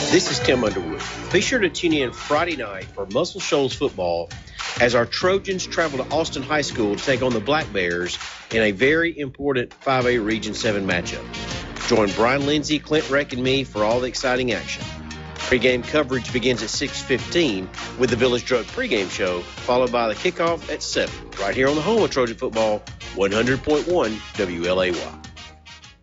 This is Tim Underwood. Be sure to tune in Friday night for Muscle Shoals football as our Trojans travel to Austin High School to take on the Black Bears in a very important 5A Region 7 matchup. Join Brian Lindsay, Clint Reck, and me for all the exciting action. Pre-game coverage begins at 6:15 with the Village Drug pregame show, followed by the kickoff at 7, right here on the home of Trojan football, 100.1 WLAY.